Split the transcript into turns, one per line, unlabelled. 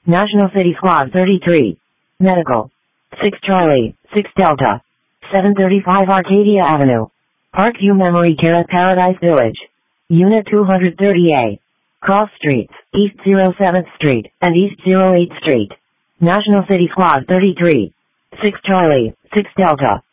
National City Squad 33. Medical. 6 Charlie, 6 Delta. 735 Arcadia Avenue. Parkview Memory Care at Paradise Village. Unit 230A. Cross Streets, East 07th Street, and East 08th Street. National City Squad 33. 6 Charlie, 6 Delta.